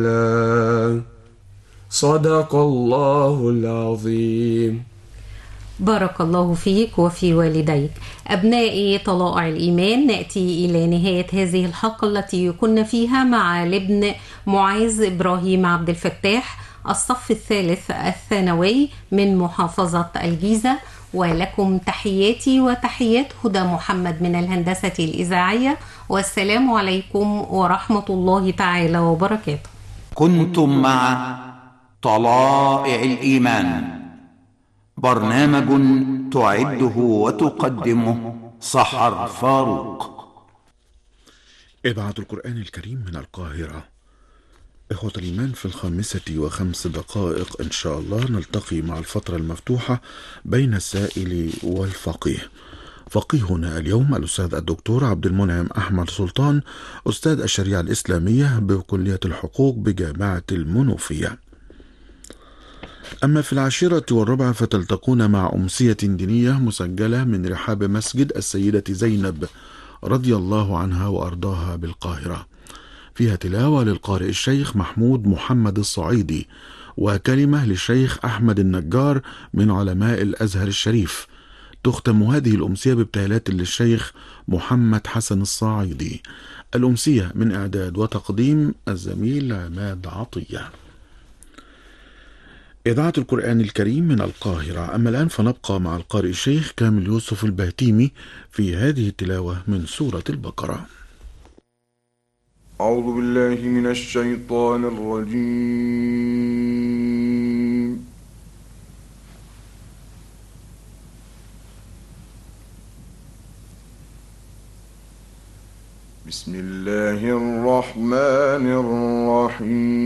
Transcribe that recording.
صدق الله العظيم. بارك الله فيك وفي والديك. أبنائي طلائع الإيمان، نأتي إلى نهاية هذه الحلقة التي كنا فيها مع الابن معاذ إبراهيم عبد الفتاح، الصف الثالث الثانوي من محافظة الجيزة. ولكم تحياتي وتحيات هدى محمد من الهندسة الإذاعية، والسلام عليكم ورحمة الله تعالى وبركاته. كنتم مع طلائع الإيمان، برنامج تعده وتقدمه سحر فاروق. إذاعة القرآن الكريم من القاهرة. إخوة الإيمان، في 5:05 إن شاء الله نلتقي مع الفترة المفتوحة بين السائل والفقيه. فقيهنا اليوم الأستاذ الدكتور عبد المنعم أحمد سلطان، أستاذ الشريعة الإسلامية بكلية الحقوق بجامعة المنوفية. أما في 10:15 فتلتقون مع أمسية دينية مسجلة من رحاب مسجد السيدة زينب رضي الله عنها وأرضاها بالقاهرة، فيها تلاوة للقارئ الشيخ محمود محمد الصعيدي، وكلمة للشيخ أحمد النجار من علماء الأزهر الشريف. تختم هذه الأمسية بابتهالات للشيخ محمد حسن الصعيدي. الأمسية من إعداد وتقديم الزميل عماد عطية. إذاعة القرآن الكريم من القاهرة. أما الآن فنبقى مع القارئ الشيخ كامل يوسف البهتيمي في هذه التلاوة من سورة البقرة. أعوذ بالله من الشيطان الرجيم. بسم الله الرحمن الرحيم.